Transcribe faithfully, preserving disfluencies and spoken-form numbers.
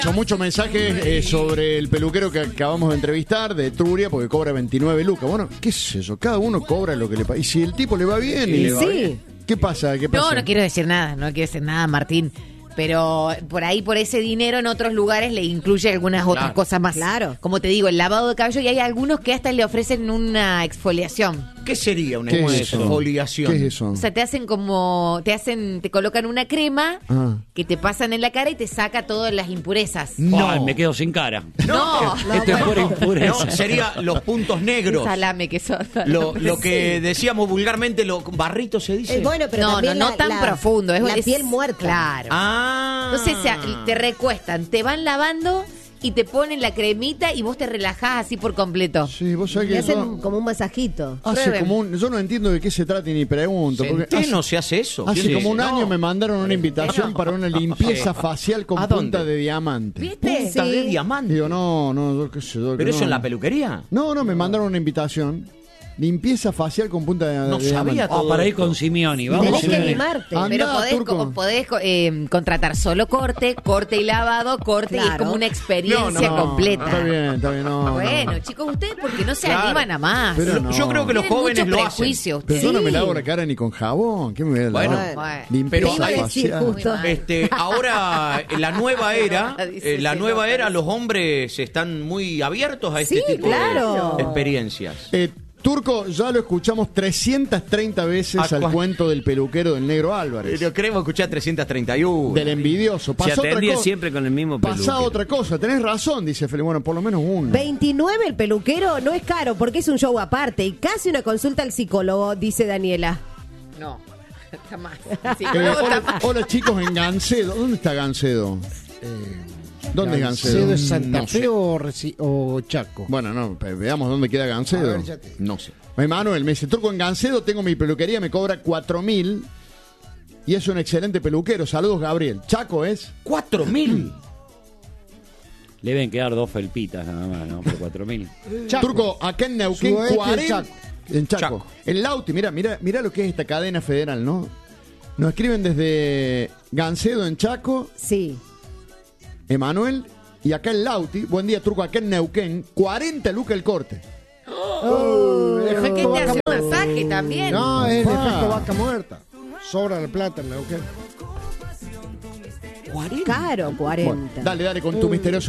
Son muchos mensajes eh, sobre el peluquero que acabamos de entrevistar, de Etruria, porque cobra veintinueve lucas. Bueno, qué es eso, cada uno cobra lo que le pasa. Y si el tipo le va bien, y Sí, le va sí. bien, ¿qué pasa? ¿Qué pasa? No, no quiero decir nada, no quiero decir nada, Martín. Pero por ahí, por ese dinero, en otros lugares le incluye algunas otras Claro. cosas más. Claro. Como te digo, el lavado de cabello, y hay algunos que hasta le ofrecen una exfoliación. ¿Qué sería una ¿Qué es eso? exfoliación? ¿Qué es eso? O sea, te hacen como, te hacen, te colocan una crema Ah. que te pasan en la cara y te saca todas las impurezas. No. Ay, me quedo sin cara. No, Esto es por impureza. No, sería los puntos negros. salame que sos. Lo, lo que decíamos vulgarmente, lo barrito se dice. Eh, bueno, pero No, también no, no la- tan la- profundo. Es, la es- piel muerta. Claro. Ah. Entonces se- te recuestan, te van lavando y te ponen la cremita y vos te relajás así por completo. Sí, vos sabés Le que hacen yo- como un masajito. hace prueben. como un, yo no entiendo de qué se trata y ni pregunto. Porque Centeno hace, se hace eso. hace ¿Quién como un dice? año No. me mandaron una invitación para una limpieza facial con ¿A punta dónde? de diamante. ¿Viste? Punta de diamante. Digo, no, no, yo qué sé. yo que ¿Pero eso no. en la peluquería? No, no, me mandaron una invitación. Limpieza facial con punta de, No de sabía diamante. todo. Ah, para ir con Simeoni. Vamos, Tenés que Simeoni. animarte. Andá, Pero podés, Turco. co- podés eh, contratar solo corte, corte y lavado, corte, y es Claro. como una experiencia No, no, completa. Está bien, está bien, no. Bueno, no. chicos, ustedes porque no se Claro. animan a más. Pero Lo- no. Yo creo que los Tienen jóvenes mucho lo hacen. prejuicio Pero ustedes. yo no me Sí. lavo la cara ni con jabón. ¿Qué me voy a lavar? Bueno, Bueno. Limpieza Te iba a decir facial. justo. Este, ahora, en la nueva era, Dice, en la se nueva nota. era, los hombres están muy abiertos a este Sí, tipo claro. de experiencias. Eh, Turco, ya lo escuchamos trescientas treinta veces ¿A al cuán- cuento del peluquero del Negro Álvarez. Pero queremos escuchar trescientos treinta y uno. Del envidioso. Se Pasó otra atendía cosa. siempre con el mismo Pasá peluquero. otra cosa. Tenés razón, dice Felipe. Bueno, por lo menos uno. veintinueve el peluquero no es caro porque es un show aparte y casi una consulta al psicólogo, dice Daniela. No, está más. Sí, Eh, no, está hola, más. hola, chicos, en Gancedo. ¿Dónde está Gancedo? ¿Dónde es Gancedo? ¿Gancedo es Santa No Fe sé. o, Reci- o Chaco? Bueno, no, pe- veamos dónde queda A Gancedo. ver, ya te- No sé. Emanuel me dice, Turco, en Gancedo tengo mi peluquería, me cobra cuatro mil y es un excelente peluquero. Saludos, Gabriel. Chaco es. ¿Cuatro mil? Le deben quedar dos felpitas nada más, ¿no? Por cuatro mil. Chaco. Turco, acá en Neuquén, Sudoeste, cuarenta. Chaco. En Chaco. Chaco. En Lauti, mira, mira, mira lo que es esta cadena federal, ¿no? Nos escriben desde Gancedo en Chaco, Sí. Emanuel, y acá en Lauti, buen día, Turco, acá en Neuquén, cuarenta lucas el corte. Oh, el ¿Por qué efecto te vaca hace un muerta. masaje también? No, es el Ah. efecto vaca muerta. Sobra la plata en Neuquén. Caro, cuarenta. Bueno, dale, dale con tu misterioso